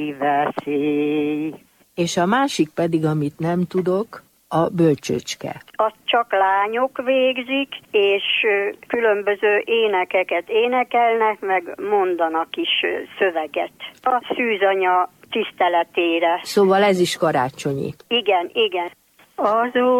veszély. És a másik pedig, amit nem tudok, a bölcsöcske. Azt csak lányok végzik, és különböző énekeket énekelnek, meg mondanak is szöveget. A szűzanya tiszteletére. Szóval ez is karácsonyi. Igen, igen. Azó